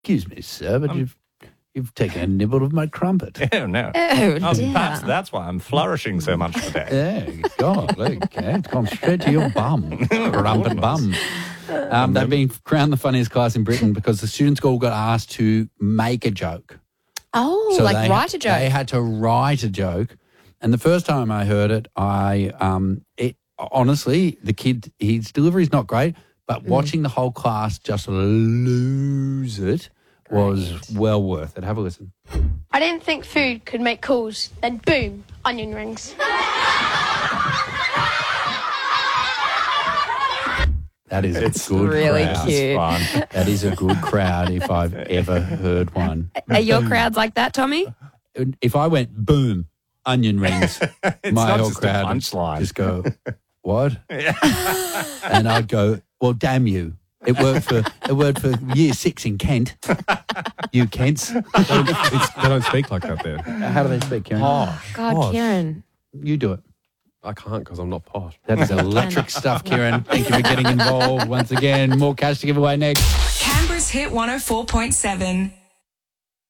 Excuse me, sir, but you've taken a nibble of my crumpet. Oh, no. Oh, dear. Perhaps that's why I'm flourishing so much today. Yeah, God, look, it's gone straight to your bum, crumpet bum. They've been crowned the funniest class in Britain because the students all got asked to make a joke. Oh, So like write a joke. They had to write a joke. And the first time I heard it, honestly, the kid, his delivery's not great, but watching the whole class just lose it was well worth it. Have a listen. I didn't think food could make calls. Then boom, onion rings. That is It's a good really crowd. cute. Fun. That is a good crowd if I've ever heard one. Are your crowds like that, Tommy? If I went boom, onion rings, It's my not whole just a crowd would punchline. just go, what? And I'd go, well, damn you. It worked for year 6 in Kent. You Kents. They don't speak like that there. How do they speak, Kieran? God, Kieran. You do it. I can't because I'm not posh. That is electric stuff, Kieran. Thank you for getting involved once again. More cash to give away next. Canberra's Hit 104.7.